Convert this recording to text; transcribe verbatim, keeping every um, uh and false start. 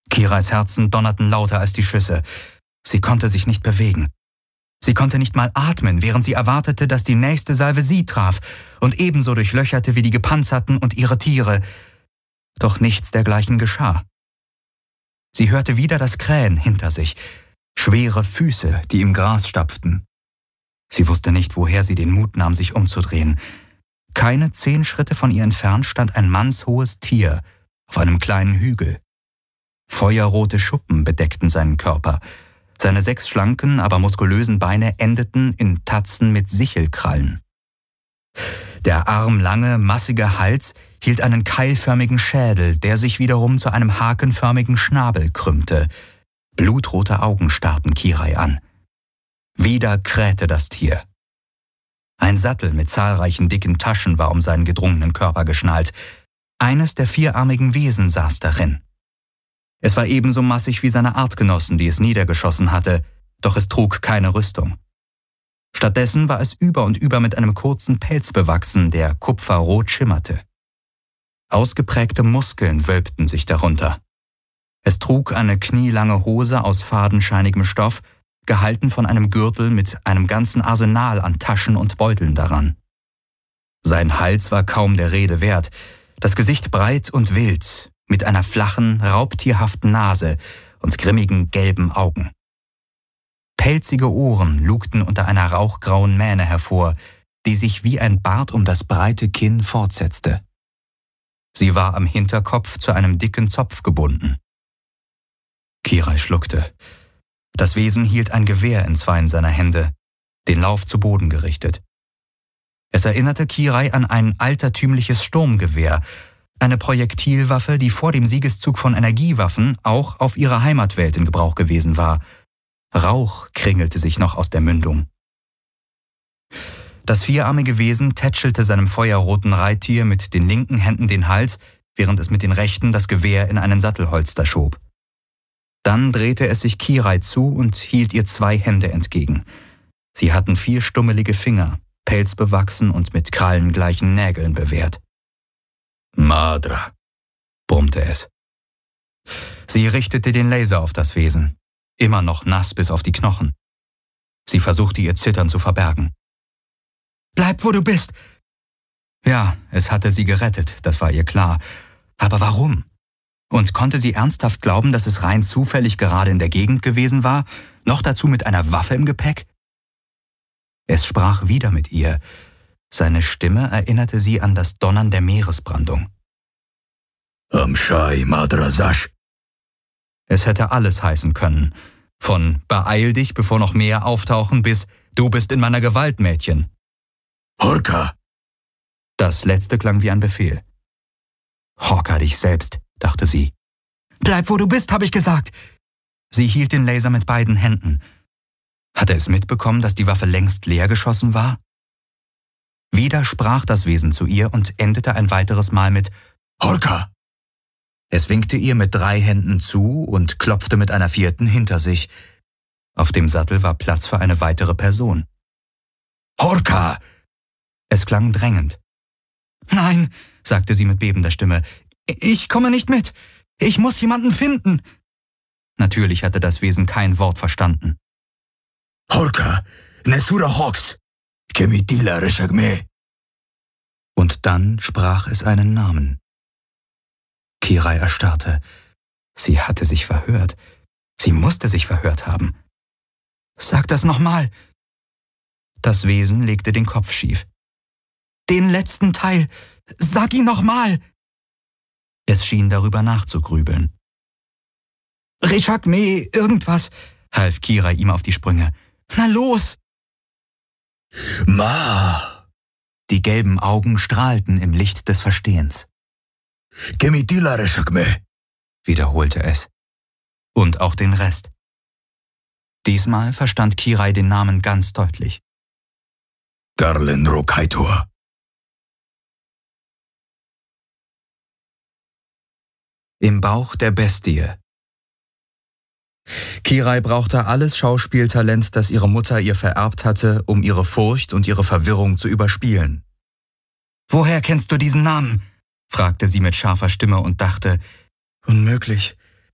Kirais Herzen donnerten lauter als die Schüsse. Sie konnte sich nicht bewegen. Sie konnte nicht mal atmen, während sie erwartete, dass die nächste Salve sie traf und ebenso durchlöcherte wie die Gepanzerten und ihre Tiere. Doch nichts dergleichen geschah. Sie hörte wieder das Krähen hinter sich, schwere Füße, die im Gras stapften. Sie wusste nicht, woher sie den Mut nahm, sich umzudrehen. Keine zehn Schritte von ihr entfernt stand ein mannshohes Tier auf einem kleinen Hügel. Feuerrote Schuppen bedeckten seinen Körper. Seine sechs schlanken, aber muskulösen Beine endeten in Tatzen mit Sichelkrallen. Der armlange, massige Hals hielt einen keilförmigen Schädel, der sich wiederum zu einem hakenförmigen Schnabel krümmte. Blutrote Augen starrten Kirai an. Wieder krähte das Tier. Ein Sattel mit zahlreichen dicken Taschen war um seinen gedrungenen Körper geschnallt. Eines der vierarmigen Wesen saß darin. Es war ebenso massig wie seine Artgenossen, die es niedergeschossen hatte, doch es trug keine Rüstung. Stattdessen war es über und über mit einem kurzen Pelz bewachsen, der kupferrot schimmerte. Ausgeprägte Muskeln wölbten sich darunter. Es trug eine knielange Hose aus fadenscheinigem Stoff, gehalten von einem Gürtel mit einem ganzen Arsenal an Taschen und Beuteln daran. Sein Hals war kaum der Rede wert, das Gesicht breit und wild, mit einer flachen, raubtierhaften Nase und grimmigen gelben Augen. Pelzige Ohren lugten unter einer rauchgrauen Mähne hervor, die sich wie ein Bart um das breite Kinn fortsetzte. Sie war am Hinterkopf zu einem dicken Zopf gebunden. Kirai schluckte. Das Wesen hielt ein Gewehr in zweien seiner Hände, den Lauf zu Boden gerichtet. Es erinnerte Kirai an ein altertümliches Sturmgewehr, eine Projektilwaffe, die vor dem Siegeszug von Energiewaffen auch auf ihrer Heimatwelt in Gebrauch gewesen war. Rauch kringelte sich noch aus der Mündung. Das vierarmige Wesen tätschelte seinem feuerroten Reittier mit den linken Händen den Hals, während es mit den rechten das Gewehr in einen Sattelholster schob. Dann drehte es sich Kirai zu und hielt ihr zwei Hände entgegen. Sie hatten vier stummelige Finger, pelzbewachsen und mit krallengleichen Nägeln bewehrt. »Madra«, brummte es. Sie richtete den Laser auf das Wesen, immer noch nass bis auf die Knochen. Sie versuchte ihr Zittern zu verbergen. »Bleib, wo du bist!« Ja, es hatte sie gerettet, das war ihr klar. Aber warum? Und konnte sie ernsthaft glauben, dass es rein zufällig gerade in der Gegend gewesen war, noch dazu mit einer Waffe im Gepäck? Es sprach wieder mit ihr. Seine Stimme erinnerte sie an das Donnern der Meeresbrandung. »Amshai Madrasash«. Es hätte alles heißen können. Von »Beeil dich, bevor noch mehr auftauchen« bis »Du bist in meiner Gewalt, Mädchen«. »Horka«. Das letzte klang wie ein Befehl. »Horka dich selbst«, dachte sie. »Bleib, wo du bist, habe ich gesagt!« Sie hielt den Laser mit beiden Händen. Hatte es mitbekommen, dass die Waffe längst leer geschossen war? Wieder sprach das Wesen zu ihr und endete ein weiteres Mal mit »Horka«. Es winkte ihr mit drei Händen zu und klopfte mit einer vierten hinter sich. Auf dem Sattel war Platz für eine weitere Person. »Horka!« Es klang drängend. »Nein«, sagte sie mit bebender Stimme, »ich komme nicht mit. Ich muss jemanden finden.« Natürlich hatte das Wesen kein Wort verstanden. »Horka, Nesura Hawks, Kemitila Reshagme.« Und dann sprach es einen Namen. Kirai erstarrte. Sie hatte sich verhört. Sie musste sich verhört haben. »Sag das nochmal!« Das Wesen legte den Kopf schief. »Den letzten Teil! Sag ihn nochmal!« Es schien darüber nachzugrübeln. »Reshagme, irgendwas«, half Kirai ihm auf die Sprünge. »Na los!« »Ma!« Die gelben Augen strahlten im Licht des Verstehens. »Kemitila Reshagme«, wiederholte es. Und auch den Rest. Diesmal verstand Kirai den Namen ganz deutlich. »Garlen Rokaitor.« Im Bauch der Bestie. Kirai brauchte alles Schauspieltalent, das ihre Mutter ihr vererbt hatte, um ihre Furcht und ihre Verwirrung zu überspielen. »Woher kennst du diesen Namen?« fragte sie mit scharfer Stimme und dachte, »Unmöglich.